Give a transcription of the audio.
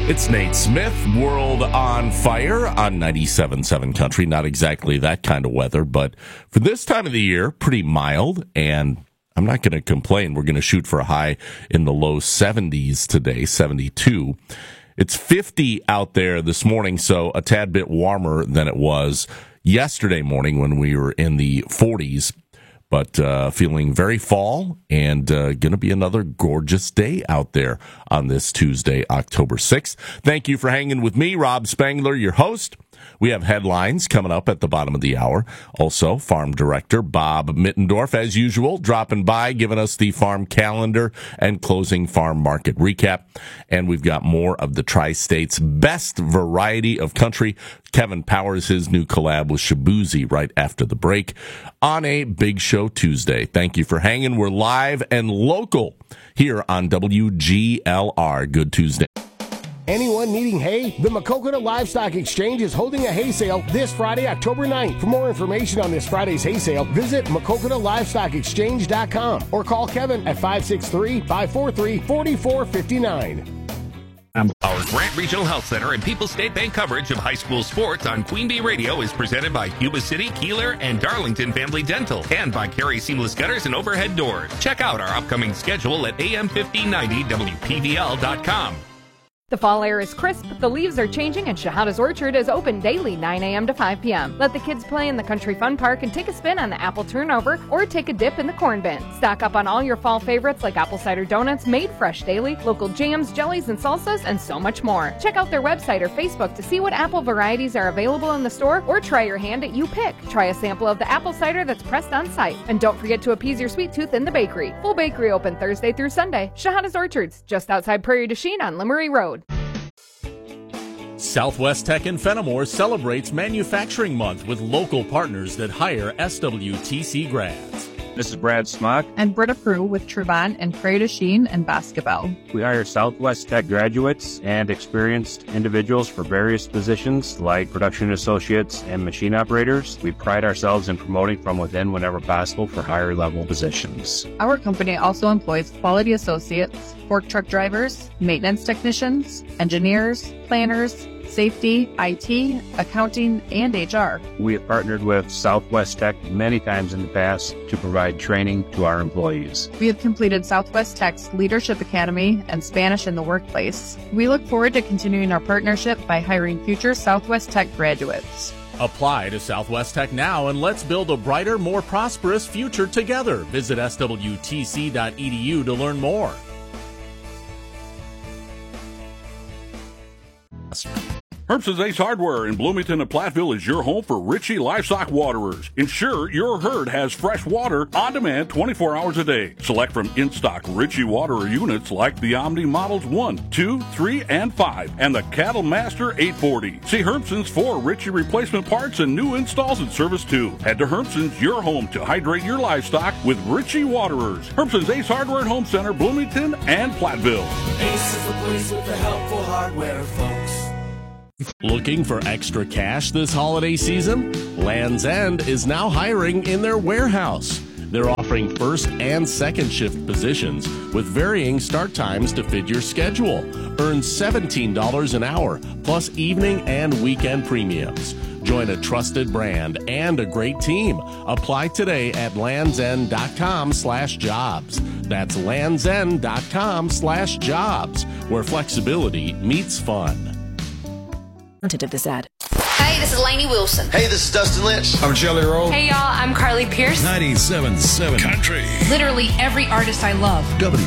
It's Nate Smith, World on Fire on 97.7 Country. Not exactly that kind of weather, but for this time of the year, pretty mild, and I'm not going to complain. We're going to shoot for a high in the low 70s today, 72. It's 50 out there this morning, so a tad bit warmer than it was yesterday morning when we were in the 40s. But feeling very fall, and going to be another gorgeous day out there on this Tuesday, October 6th. Thank you for hanging with me, Rob Spangler, your host. We have headlines coming up at the bottom of the hour. Also, Farm Director Bob Mittendorf, as usual, dropping by, giving us the farm calendar and closing farm market recap. And we've got more of the Tri-State's best variety of country. Kevin Powers, his new collab with Shabuzi right after the break on a Big Show Tuesday. Thank you for hanging. We're live and local here on WGLR. Good Tuesday. Anyone needing hay? The Maquoketa Livestock Exchange is holding a hay sale this Friday, October 9th. For more information on this Friday's hay sale, visit MaquoketaLivestockExchange.com or call Kevin at 563-543-4459. Our Grant Regional Health Center and People's State Bank coverage of high school sports on Queen Bee Radio is presented by Yuba City, Keeler, and Darlington Family Dental, and by Carey Seamless Gutters and Overhead Doors. Check out our upcoming schedule at am1590wpvl.com. The fall air is crisp, the leaves are changing, and Shahada's Orchard is open daily 9 a.m. to 5 p.m. Let the kids play in the Country Fun Park and take a spin on the apple turnover or take a dip in the corn bin. Stock up on all your fall favorites like apple cider donuts made fresh daily, local jams, jellies, and salsas, and so much more. Check out their website or Facebook to see what apple varieties are available in the store or try your hand at You Pick. Try a sample of the apple cider that's pressed on site. And don't forget to appease your sweet tooth in the bakery. Full bakery open Thursday through Sunday. Shahada's Orchards, just outside Prairie du Chien on Limery Road. Southwest Tech in Fenimore celebrates Manufacturing Month with local partners that hire SWTC grads. This is Brad Smock and Britta Prue with Trevant and Prairie du Chien and Basketball. We hire Southwest Tech graduates and experienced individuals for various positions like production associates and machine operators. We pride ourselves in promoting from within whenever possible for higher level positions. Our company also employs quality associates, fork truck drivers, maintenance technicians, engineers, planners, safety, IT, accounting, and HR. We have partnered with Southwest Tech many times in the past to provide training to our employees. We have completed Southwest Tech's Leadership Academy and Spanish in the Workplace. We look forward to continuing our partnership by hiring future Southwest Tech graduates. Apply to Southwest Tech now and let's build a brighter, more prosperous future together. Visit swtc.edu to learn more. Herbson's Ace Hardware in Bloomington and Platteville is your home for Ritchie Livestock Waterers. Ensure your herd has fresh water on demand 24 hours a day. Select from in-stock Ritchie Waterer units like the Omni Models 1, 2, 3, and 5, and the Cattle Master 840. See Herbson's for Ritchie replacement parts and new installs and service too. Head to Herbson's, your home to hydrate your livestock with Ritchie Waterers. Herbson's Ace Hardware and Home Center, Bloomington and Platteville. Ace is the place with the helpful hardware, folks. Looking for extra cash this holiday season? Land's End is now hiring in their warehouse. They're offering first and second shift positions with varying start times to fit your schedule. Earn $17 an hour, plus evening and weekend premiums. Join a trusted brand and a great team. Apply today at landsend.com/jobs. That's landsend.com/jobs, where flexibility meets fun. Content of this ad. Hey, this is Lainey Wilson. Hey, this is Dustin Lynch. I'm Jelly Roll. Hey, y'all, I'm Carly Pierce. 97.7 Country. Literally every artist I love.